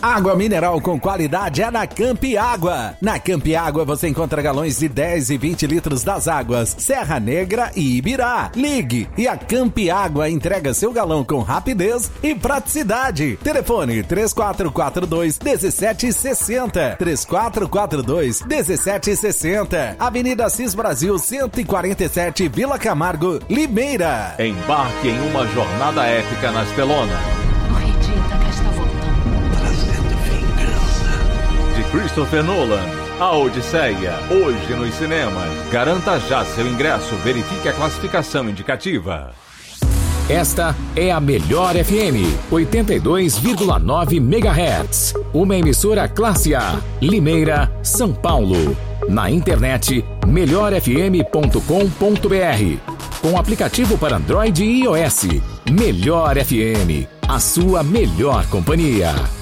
Água mineral com qualidade é na Campi Água. Na Campi Água você encontra galões de 10 e 20 litros das águas Serra Negra e Ibirá. Ligue e a Campi Água entrega seu galão com rapidez e praticidade. Telefone 3442-1760. 3442-1760. Avenida Assis Brasil 147, Vila Camargo, Limeira. Embarque em uma jornada épica nas telonas. Christopher Nolan, A Odisseia, hoje nos cinemas. Garanta já seu ingresso, verifique a classificação indicativa. Esta é a Melhor FM, 82,9 MHz. Uma emissora classe A, Limeira, São Paulo. Na internet, melhorfm.com.br. Com aplicativo para Android e iOS. Melhor FM, a sua melhor companhia.